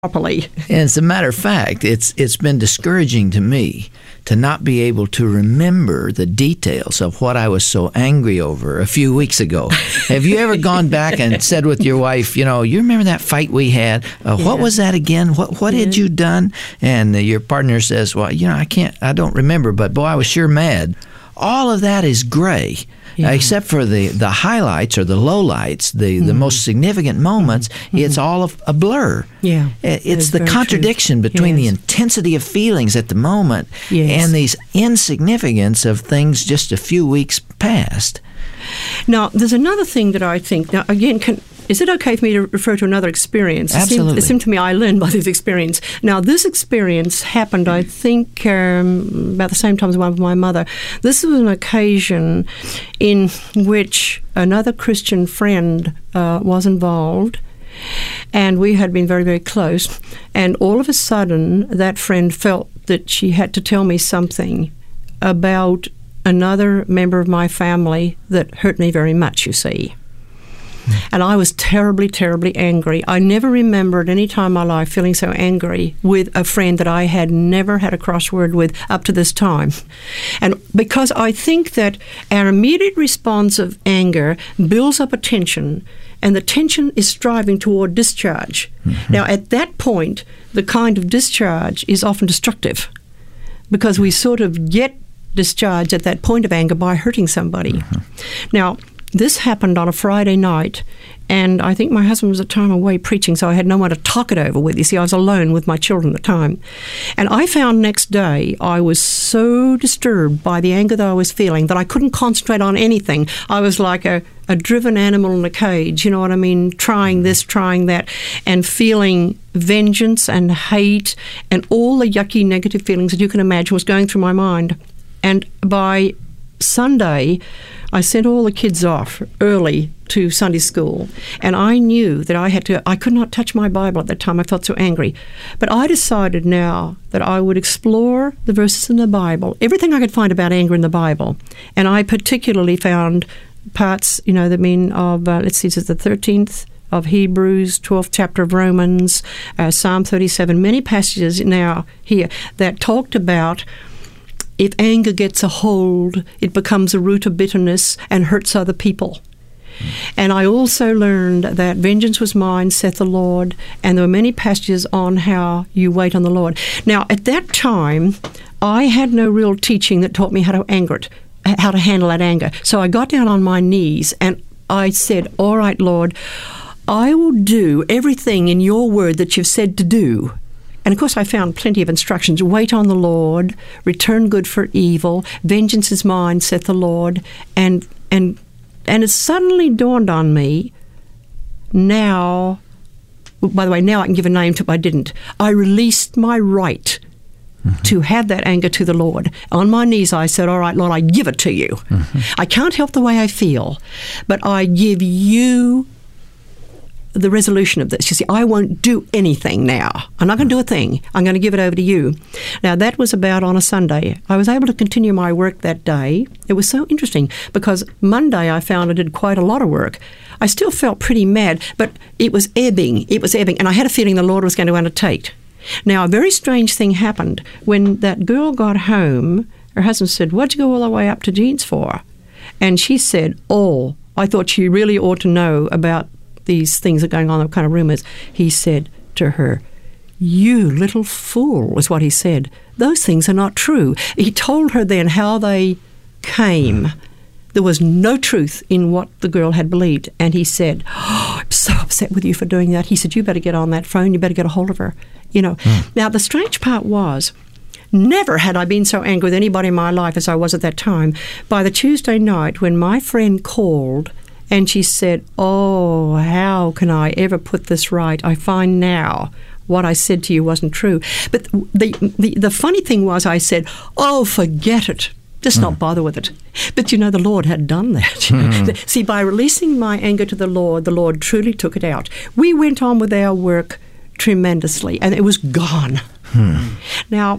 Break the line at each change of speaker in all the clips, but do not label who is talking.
properly.
And as a matter of fact, it's been discouraging to me to not be able to remember the details of what I was so angry over a few weeks ago. Have you ever gone back and said with your wife, you remember that fight we had? What was that again? What had you done? And your partner says, well, I don't remember, but boy, I was sure mad. All of that is gray. Except for the highlights or the lowlights, the most significant moments, it's all a blur.
Yeah,
it's the contradiction between the intensity of feelings at the moment and these insignificance of things just a few weeks past.
Now, there's another thing that I think, now again, is it okay for me to refer to another experience?
Absolutely.
It seemed to me I learned by this experience. Now, this experience happened, I think, about the same time as one with my mother. This was an occasion in which another Christian friend was involved, and we had been very, very close. And all of a sudden, that friend felt that she had to tell me something about another member of my family that hurt me very much, you see. And I was terribly, terribly angry. I never remember at any time in my life feeling so angry with a friend that I had never had a crossword with up to this time. And because I think that our immediate response of anger builds up a tension, and the tension is striving toward discharge. Mm-hmm. Now, at that point, the kind of discharge is often destructive because we sort of get discharged at that point of anger by hurting somebody. Mm-hmm. Now, this happened on a Friday night, and I think my husband was at the time away preaching, so I had no one to talk it over with. You see, I was alone with my children at the time. And I found next day I was so disturbed by the anger that I was feeling that I couldn't concentrate on anything. I was like a driven animal in a cage, you know what I mean, trying this, trying that, and feeling vengeance and hate and all the yucky negative feelings that you can imagine was going through my mind. And by Sunday, I sent all the kids off early to Sunday school, and I knew that I could not touch my Bible at that time. I felt so angry. But I decided now that I would explore the verses in the Bible, everything I could find about anger in the Bible. And I particularly found parts, that mean of, it's the 13th of Hebrews, 12th chapter of Romans, Psalm 37, many passages now here that talked about if anger gets a hold, it becomes a root of bitterness and hurts other people. And I also learned that vengeance was mine, saith the Lord, and there were many passages on how you wait on the Lord. Now, at that time, I had no real teaching that taught me how to handle that anger. So I got down on my knees and I said, all right, Lord, I will do everything in your word that you've said to do. And, of course, I found plenty of instructions. Wait on the Lord, return good for evil, vengeance is mine, saith the Lord. And it suddenly dawned on me, now, by the way, now I can give a name to it, but I didn't. I released my right to have that anger to the Lord. On my knees, I said, all right, Lord, I give it to you. I can't help the way I feel, but I give you the resolution of this. You see, I won't do anything now. I'm not going to do a thing. I'm going to give it over to you. Now, that was about on a Sunday. I was able to continue my work that day. It was so interesting because Monday I found I did quite a lot of work. I still felt pretty mad, but it was ebbing. And I had a feeling the Lord was going to undertake. Now, a very strange thing happened. When that girl got home, her husband said, what'd you go all the way up to Jean's for? And she said, I thought she really ought to know about these things are going on, the kind of rumors. He said to her, you little fool, was what he said. Those things are not true. He told her then how they came. There was no truth in what the girl had believed. And he said, I'm so upset with you for doing that. He said, you better get on that phone. You better get a hold of her. Now, the strange part was, never had I been so angry with anybody in my life as I was at that time. By the Tuesday night, when my friend called, and she said, how can I ever put this right? I find now what I said to you wasn't true. But the funny thing was I said, forget it. Just not bother with it. But, the Lord had done that. See, by releasing my anger to the Lord truly took it out. We went on with our work tremendously, and it was gone. Now,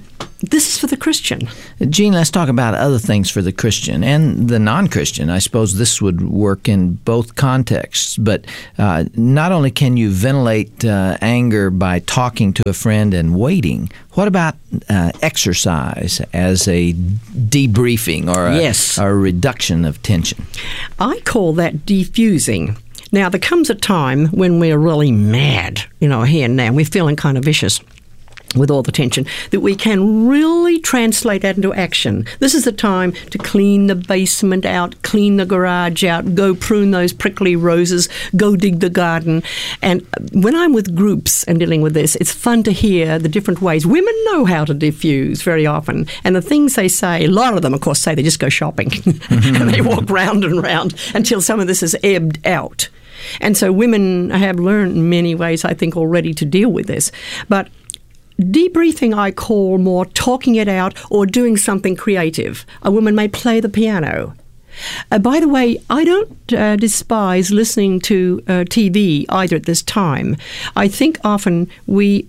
this is for the Christian.
Jean, let's talk about other things for the Christian and the non-Christian. I suppose this would work in both contexts. But not only can you ventilate anger by talking to a friend and waiting, what about exercise as a debriefing or a reduction of tension?
I call that defusing. Now, there comes a time when we're really mad, here and now. We're feeling kind of vicious with all the tension, that we can really translate that into action. This is the time to clean the basement out, clean the garage out, go prune those prickly roses, go dig the garden. And when I'm with groups and dealing with this, it's fun to hear the different ways. Women know how to diffuse very often. And the things they say, a lot of them, of course, say they just go shopping. And they walk round and round until some of this has ebbed out. And so women have learned many ways, I think, already to deal with this. But debriefing I call more talking it out or doing something creative. A woman may play the piano. By the way, I don't despise listening to TV either at this time. I think often we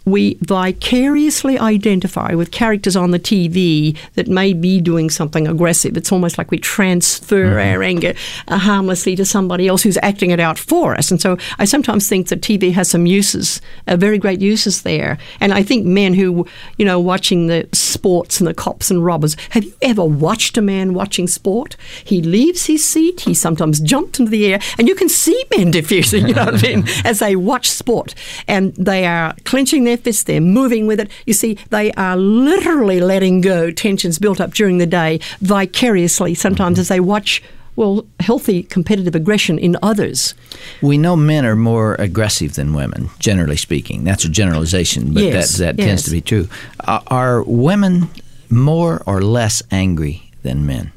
vicariously identify with characters on the TV that may be doing something aggressive. It's almost like we transfer our anger harmlessly to somebody else who's acting it out for us. And so I sometimes think that TV has some uses, very great uses there. And I think men who, watching the sports and the cops and robbers, have you ever watched a man watching sport? He leaves his seat, he sometimes jumps into the air, and you can see men diffusing, as they watch sport. And they are clenching their fists, they're moving with it. You see, they are literally letting go tensions built up during the day vicariously, sometimes as they watch, healthy competitive aggression in others.
We know men are more aggressive than women, generally speaking. That's a generalization, but that tends to be true. Are women more or less angry than men?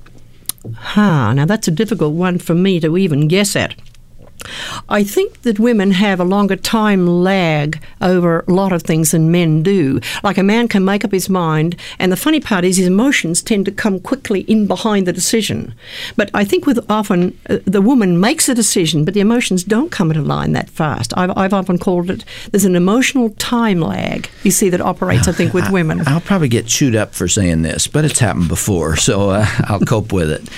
Now that's a difficult one for me to even guess at. I think that women have a longer time lag over a lot of things than men do. Like a man can make up his mind, and the funny part is his emotions tend to come quickly in behind the decision. But I think with often the woman makes a decision, but the emotions don't come into line that fast. I've often called it, there's an emotional time lag, you see, that operates, I think, with women.
I'll probably get chewed up for saying this, but it's happened before, so I'll cope with it.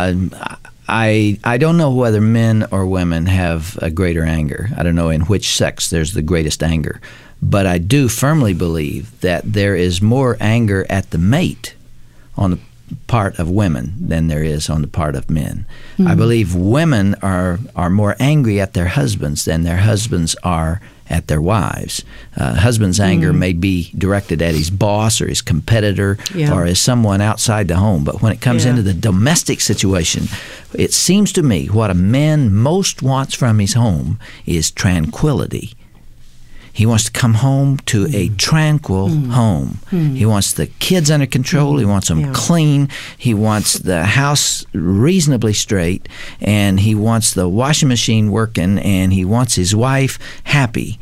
I don't know whether men or women have a greater anger. I don't know in which sex there's the greatest anger. But I do firmly believe that there is more anger at the mate on the part of women than there is on the part of men. Mm-hmm. I believe women are more angry at their husbands than their husbands are at their wives. Husband's anger may be directed at his boss or his competitor or as someone outside the home. But when it comes into the domestic situation, it seems to me what a man most wants from his home is tranquility. He wants to come home to a tranquil home. He wants the kids under control. He wants them clean. He wants the house reasonably straight. And he wants the washing machine working. And he wants his wife happy.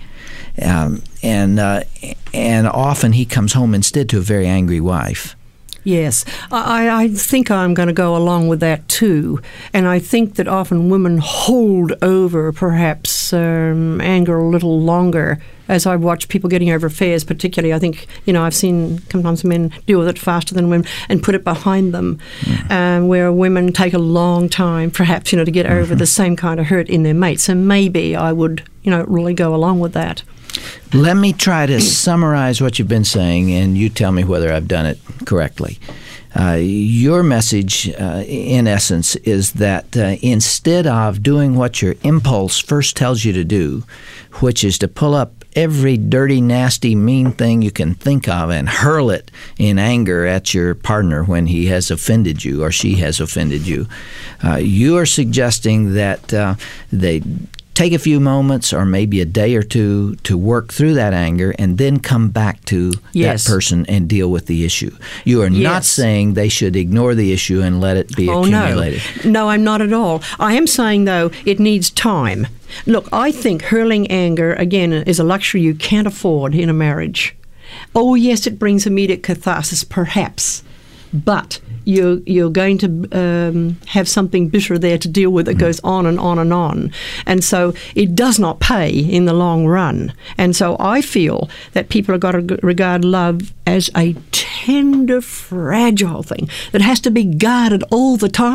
And often he comes home instead to a very angry wife.
Yes, I think I'm going to go along with that too. And I think that often women hold over perhaps anger a little longer. As I watch people getting over affairs particularly, I think, I've seen sometimes men deal with it faster than women and put it behind them, where women take a long time perhaps, to get over the same kind of hurt in their mate. So maybe I would, really go along with that.
Let me try to summarize what you've been saying, and you tell me whether I've done it correctly. Your message, in essence, is that instead of doing what your impulse first tells you to do, which is to pull up every dirty, nasty, mean thing you can think of and hurl it in anger at your partner when he has offended you or she has offended you, you are suggesting that they take a few moments or maybe a day or two to work through that anger and then come back to that person and deal with the issue. You are not saying they should ignore the issue and let it be accumulated.
No, I'm not at all. I am saying, though, it needs time. Look, I think hurling anger, again, is a luxury you can't afford in a marriage. Oh, yes, it brings immediate catharsis, perhaps. But you're going to have something bitter there to deal with that goes on and on and on. And so it does not pay in the long run. And so I feel that people have got to regard love as a tender, fragile thing that has to be guarded all the time.